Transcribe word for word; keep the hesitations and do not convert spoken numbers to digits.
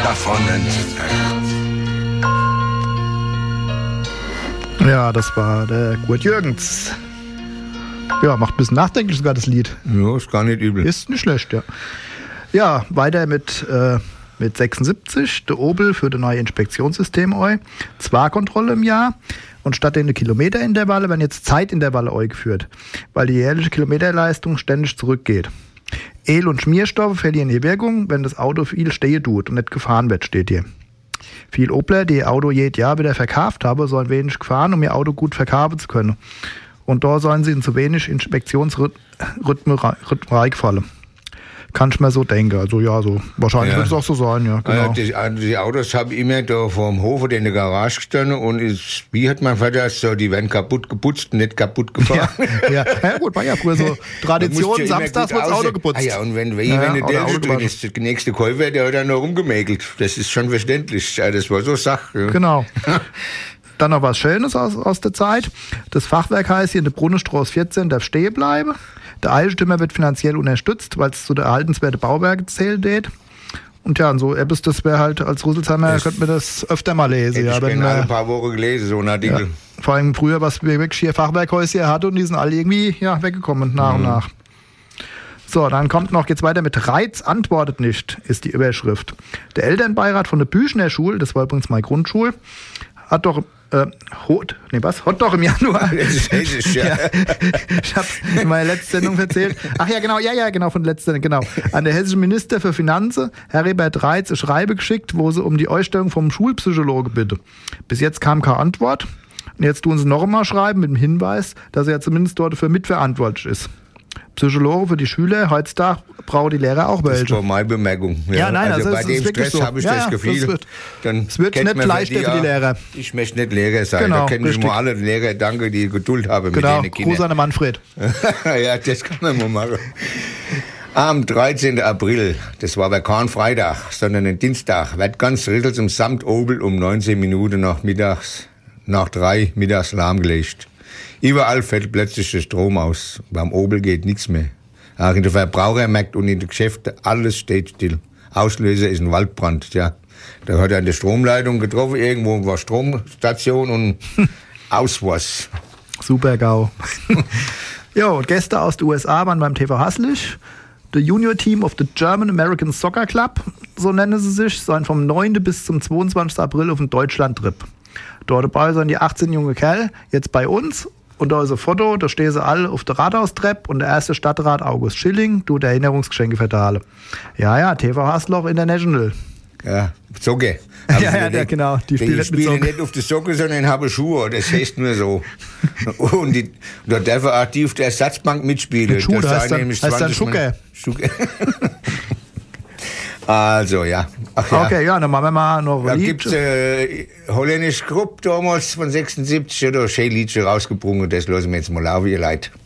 davon entfernt. Ja, das war der Kurt Jürgens. Ja, macht ein bisschen nachdenklich sogar das Lied. Ja, ist gar nicht übel. Ist nicht schlecht, ja. Ja, weiter mit, äh, mit sechsundsiebzig. Der Opel für das neue Inspektionssystem eu. Zwei Kontrolle im Jahr. Und statt den Kilometerintervalle werden jetzt Zeitintervalle eu geführt, weil die jährliche Kilometerleistung ständig zurückgeht. El- und Schmierstoffe verlieren ihre Wirkung, wenn das Auto viel stehen tut und nicht gefahren wird, steht hier. Viele Opler, die ihr Auto jedes Jahr wieder verkauft haben, sollen wenig fahren, um ihr Auto gut verkaufen zu können. Und da sollen sie in zu wenig Inspektionsrhythmen reingefallen. Kann ich mir so denken. Also ja, so wahrscheinlich ja. Wird es auch so sein, ja. Genau. Also die, die Autos habe ich immer da vor dem Hof oder in der Garage gestanden und ist, wie hat mein Vater so, die werden kaputt geputzt, nicht kaputt gefahren. Ja, ja. Ja gut, war ja früher so Tradition, samstags wird das Auto geputzt. Ah ja, und wenn, wenn, ja, wenn der drin ist, der nächste Käufer, der hat dann noch rumgemäkelt. Das ist schon verständlich. Das war so Sache. Ja. Genau. Dann noch was Schönes aus, aus der Zeit. Das Fachwerk heißt hier in der Brunnenstraße vierzehn, darf stehen bleiben. Der Eigentümer wird finanziell unterstützt, weil es zu der erhaltenswerten Bauwerke zählt wird. Und ja, und so etwas, das wäre halt als Rüsselsheimer, könnte man das öfter mal lesen. Ja, ich habe ein paar Wochen gelesen, so ein Artikel. Ja, vor allem früher, was wir wirklich hier Fachwerkhäuser hatte und die sind alle irgendwie ja, weggekommen nach mhm. und nach. So, dann kommt noch, geht's weiter mit Reiz antwortet nicht, ist die Überschrift. Der Elternbeirat von der Büchner Schule, das war übrigens meine Grundschule, hat doch Äh, Hot, nee, was? Hot doch im Januar. Das ist hessisch, ja. Ja. Ich hab's in meiner letzten Sendung erzählt. Ach ja, genau, ja, ja, genau, von der letzten Sendung, genau. An der hessischen Minister für Finanzen, Heribert Reitz, ein Schreibe geschickt, wo sie um die Ausstellung vom Schulpsychologe bitte. Bis jetzt kam keine Antwort. Und jetzt tun sie noch einmal schreiben mit dem Hinweis, dass er zumindest dort für mitverantwortlich ist. Psychologe für die Schüler, heutzutage brauchen die Lehrer auch welche. Das war meine Bemerkung. Ja, ja nein, also, also bei dem Stress so. habe ich ja, das Gefühl, das wird, dann es wird nicht leichter für die, für die Lehrer. Ich möchte nicht Lehrer sein. Genau, da kennen mich mal alle Lehrer, danke, die Geduld haben genau. mit den Kindern. Gruß an Manfred. Ja, das kann man mal machen. Am dreizehnten April, das war aber kein Freitag, sondern ein Dienstag, wird ganz Rüsselsheim samt Opel um neunzehn Minuten nach mittags, nach drei mittags lahmgelegt. Überall fällt plötzlich der Strom aus. Beim Opel geht nichts mehr. Auch in den Verbrauchermärkten und in den Geschäften, alles steht still. Auslöser ist ein Waldbrand, ja. Da hat er an der Stromleitung getroffen, irgendwo war Stromstation und aus was. Super GAU. Ja, und Gäste aus den U S A waren beim T V Hasslich. The Junior Team of the German American Soccer Club, so nennen sie sich, seien vom neunten bis zum zweiundzwanzigsten April auf dem Deutschland-Trip. Dort dabei sind die achtzehn junge Kerl, jetzt bei uns. Und da ist ein Foto, da stehen sie alle auf der Rathaustreppe und der erste Stadtrat August Schilling tut Erinnerungsgeschenke verteilen. Ja, ja, T V Hasloch International. Ja, Socke. Ja, ja, der, genau. Die spielen nicht, spielen nicht auf die Socke, sondern haben Schuhe. Das heißt nur so. Und die, da darf er auch die auf der Ersatzbank mitspielen. Mit Schuhe, das heißt dann, heißt dann Schucke. Schucke. Also, ja. Ach, ja. Okay, ja, dann machen wir mal noch Da gibt es äh, holländisch Gruppe damals von sechsundsiebzig, oder schön Liedchen rausgebrungen, das lassen wir jetzt mal laufen, ihr Leid.